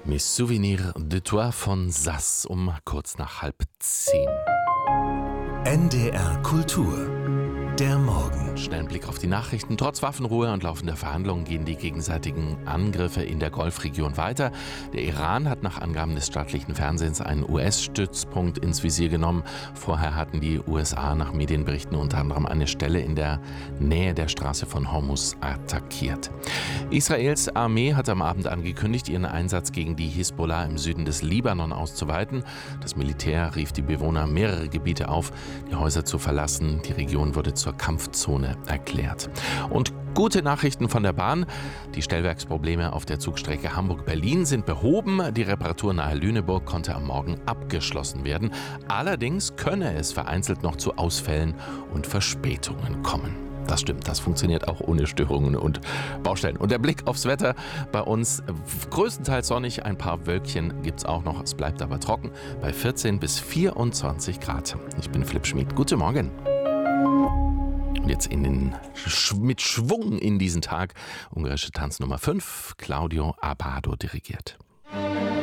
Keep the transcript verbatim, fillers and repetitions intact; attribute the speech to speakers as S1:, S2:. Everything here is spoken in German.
S1: Mes souvenirs de toi von Sass um kurz nach halb zehn.
S2: N D R Kultur. Der Morgen.
S1: Schnell ein Blick auf die Nachrichten. Trotz Waffenruhe und laufender Verhandlungen gehen die gegenseitigen Angriffe in der Golfregion weiter. Der Iran hat nach Angaben des staatlichen Fernsehens einen U S-Stützpunkt ins Visier genommen. Vorher hatten die U S A nach Medienberichten unter anderem eine Stelle in der Nähe der Straße von Hormuz attackiert. Israels Armee hat am Abend angekündigt, ihren Einsatz gegen die Hisbollah im Süden des Libanon auszuweiten. Das Militär rief die Bewohner mehrerer Gebiete auf, die Häuser zu verlassen. Die Region wurde zur Kampfzone erklärt. Und gute Nachrichten von der Bahn. Die Stellwerksprobleme auf der Zugstrecke Hamburg-Berlin sind behoben. Die Reparatur nahe Lüneburg konnte am Morgen abgeschlossen werden. Allerdings könne es vereinzelt noch zu Ausfällen und Verspätungen kommen. Das stimmt, das funktioniert auch ohne Störungen und Baustellen. Und der Blick aufs Wetter bei uns größtenteils sonnig, ein paar Wölkchen gibt es auch noch. Es bleibt aber trocken bei vierzehn bis vierundzwanzig Grad. Ich bin Philipp Schmid. Guten Morgen. Und jetzt in den, mit Schwung in diesen Tag, ungarische Tanz Nummer fünf, Claudio Abbado dirigiert.